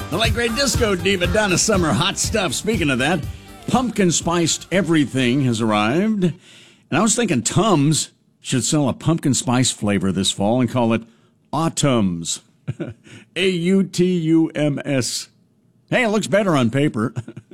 The late great disco diva Donna Summer, hot stuff. Speaking of that, pumpkin spiced everything has arrived. And I was thinking Tums should sell a pumpkin spice flavor this fall and call it Autumns. Autums. Hey, it looks better on paper.